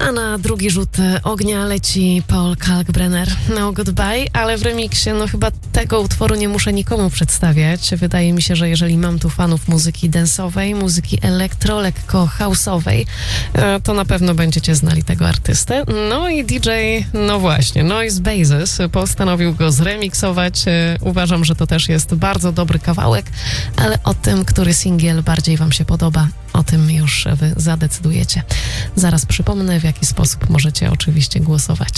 A na drugi rzut ognia leci Paul Kalkbrenner, No Goodbye, ale w remiksie chyba tego utworu nie muszę nikomu przedstawiać. Wydaje mi się, że jeżeli mam tu fanów muzyki dance'owej, muzyki elektro, lekko house'owej, to na pewno będziecie znali tego artystę. No i DJ, no właśnie, Noise Bases postanowił go zremiksować. Uważam, że to też jest bardzo dobry kawałek, ale o tym, który singiel bardziej wam się podoba, o tym już wy zadecydujecie. Zaraz przypomnę, w jaki sposób możecie oczywiście głosować.